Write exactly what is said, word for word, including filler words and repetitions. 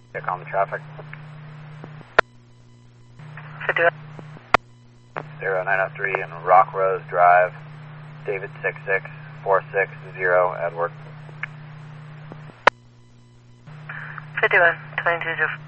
Check on the traffic. fifty-one. zero nine oh three and Rock Rose Drive, David six six four six zero, Edward. fifty-one, twenty-two to